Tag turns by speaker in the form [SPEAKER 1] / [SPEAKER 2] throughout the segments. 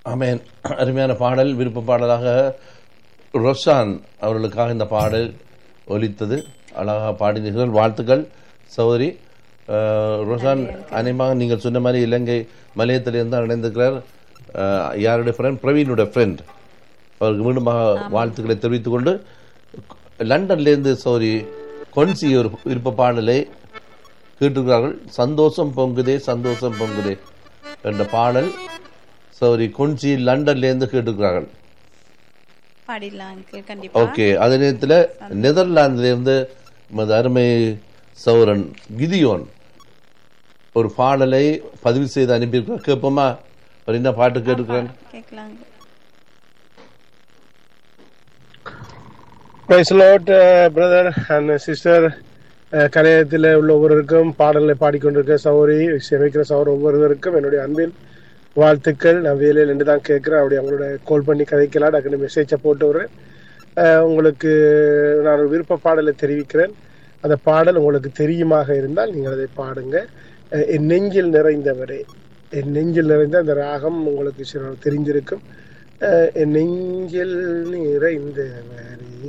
[SPEAKER 1] ஆமென். அருமையான பாடல், விருப்ப பாடலாக ரொஷான் அவர்களுக்காக இந்த பாடல் ஒலித்தது. அழகாக பாடினீர்கள், வாழ்த்துக்கள் சௌதரி ரொஷான். அநேகமாக நீங்கள் சொன்ன மாதிரி இலங்கை மலையத்திலிருந்து தான் இணைந்திருக்கிறார். யாருடைய ஃப்ரெண்ட்? பிரவீனுடைய ஃப்ரெண்ட். அவருக்கு மீண்டுமாக வாழ்த்துக்களை தெரிவித்துக் கொண்டு, லண்டன்லேருந்து சௌரி கொன்சி ஒரு விருப்ப பாடலை கேட்டிருக்கிறார்கள். சந்தோஷம் பொங்குதே சந்தோஷம் பொங்குதே என்ற பாடல் சௌரி கொன்சி லண்டன்லேருந்து கேட்டிருக்கிறார்கள். ஓகே. அதே நேரத்தில் நெதர்லாந்திலிருந்து அருமை சௌரன் கிதியோன் ஒரு பாடலை பதிவு செய்து அனுப்பியிருக்கிறார். கேட்போமா? அவர் என்ன பாட்டு கேட்டுக்கிறான்?
[SPEAKER 2] Praise the Lord, brother and sister. கலையத்தில் உள்ள ஒவ்வொருவருக்கும் பாடலை பாடிக்கொண்டிருக்க சௌரி சேமிக்கிற சௌர் ஒவ்வொருவருக்கும் என்னுடைய அன்பின் வாழ்த்துக்கள். நான் வேலையில் நின்று தான் கேட்குறேன். அப்படி அவங்களோட கால் பண்ணி கதைக்கலாம். டக்குனு மெசேஜை போட்டு விடுறேன். உங்களுக்கு நான் ஒரு விருப்ப பாடலை தெரிவிக்கிறேன். அந்த பாடல் உங்களுக்கு தெரியுமாக இருந்தால் நீங்கள் அதை பாடுங்க. என் நெஞ்சில் நிறைந்தவரே, என் நெஞ்சில் நிறைந்த அந்த ராகம் உங்களுக்கு சில தெரிஞ்சிருக்கும். என் நெஞ்சில் நிறைந்தவரே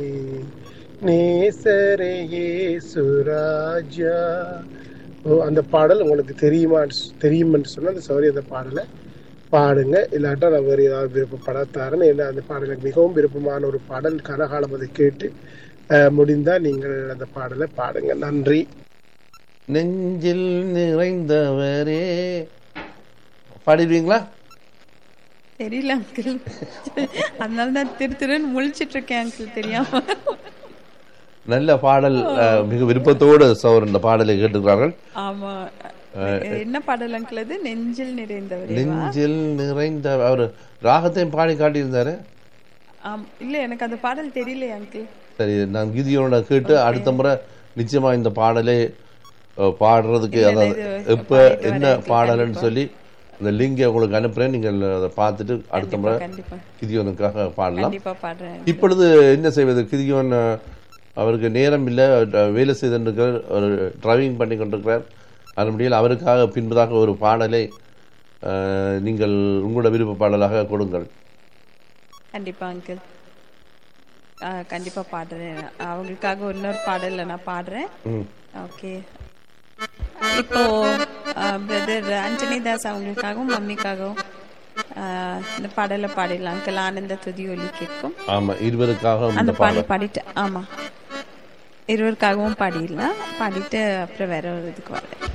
[SPEAKER 2] நேசரே சுராஜா. அந்த பாடல் உங்களுக்கு தெரியுமென்று சொன்னால் அந்த சௌரி அந்த பாடலை பாடுங்க. இல்லாட்டா நான் வேறு ஏதாவது விருப்பப்படத்தாருன்னு. ஏன்னா அந்த பாடலுக்கு மிகவும் விருப்பமான ஒரு பாடல். கனகாலம் அதை கேட்டு முடிந்தால் நீங்கள் அந்த பாடலை பாடுங்க. நன்றி.
[SPEAKER 1] நெஞ்சில் நிறைந்தவரே பாடிடுவீங்களா?
[SPEAKER 3] தெரியல அங்கிள், அதனால தான் திருன்னு முழிச்சிட்டு இருக்கேன் அங்கிள், தெரியாம.
[SPEAKER 1] நல்ல பாடல், மிக விருப்பத்தோடு சௌர் இந்த பாடலை கேட்டுக்கிறார்கள்.
[SPEAKER 3] ஆமா. என்ன பாடல் அங்கிள் அது? நெஞ்சில் நிறைந்தவர்.
[SPEAKER 1] நெஞ்சில் நிறைந்த அவர் ராகத்தையும் பாடி காட்டியிருந்தாரு.
[SPEAKER 3] இல்ல, எனக்கு அந்த பாடல் தெரியல அங்கிள்.
[SPEAKER 1] சரி, நான் கீதியோட கேட்டு அடுத்த முறை நிச்சயமா இந்த பாடலை பாடுறதுக்கு, அதாவது எப்ப என்ன பாடல்னு சொல்லி இந்த லிங்கை உங்களுக்கு அனுப்புறேன். நீங்கள் அதை பார்த்துட்டு அடுத்த முறை கிதியோனுக்காக பாடலாம். இப்பொழுது என்ன செய்வது? கிதியோன் அவருக்கு நேரம் இல்லை, வேலை செய்திருக்கிறார், அவர் டிரைவிங் பண்ணி கொண்டிருக்கிறார். அதன்படியில் அவருக்காக பின்பதாக ஒரு பாடலை நீங்கள் உங்களோட விருப்ப பாடலாக கொடுங்கள்.
[SPEAKER 3] கண்டிப்பா அங்கிள், கண்டிப்பா பாடுறேன். அவங்களுக்காக இன்னொரு பாடல நான் பாடுறேன். ஓகே. இப்போ பிரதர் அஞ்சனி தாஸ் அவங்களுக்காகவும் மம்மிக்காகவும் இந்த பாடலை பாடிடலாம் அங்கிள். ஆனந்த துதி ஒலி கேட்கும்.
[SPEAKER 1] ஆமா, இருவருக்காக
[SPEAKER 3] அந்த பாடல் பாடிட்டு, ஆமா இருவருக்காகவும் பாடிடலாம். பாடிட்டு அப்புறம் வேற ஒரு இதுக்கு வரேன்.